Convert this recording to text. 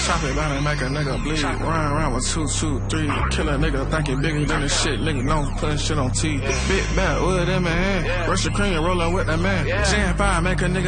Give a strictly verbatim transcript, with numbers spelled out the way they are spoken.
Chop it down and make a nigga bleed. Run around with two, two, three. Kill a nigga, think it bigger than the shit. Nigga, don't put shit on T. Big back, wood in my hand. Brush the cream, rollin' with that man. Gen five, make a nigga.